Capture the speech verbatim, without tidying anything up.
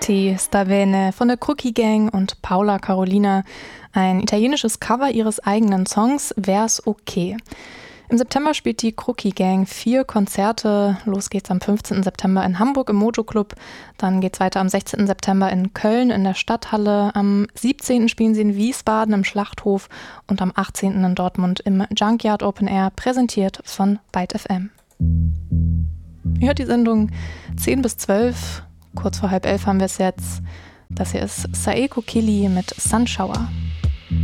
Ti sta bene von der Cookie Gang und Paola Carolina, ein italienisches Cover ihres eigenen Songs Wär's okay. Im September spielt die Cookie Gang vier Konzerte. Los geht's am fünfzehnten September in Hamburg im Mojo Club. Dann geht's weiter am sechzehnten September in Köln in der Stadthalle. Am siebzehnten spielen sie in Wiesbaden im Schlachthof und am achtzehnten in Dortmund im Junkyard Open Air, präsentiert von Byte F M. Ihr hört die Sendung zehn bis zwölf. Kurz vor halb elf haben wir es jetzt. Das hier ist Saeko Kili mit Sunshower.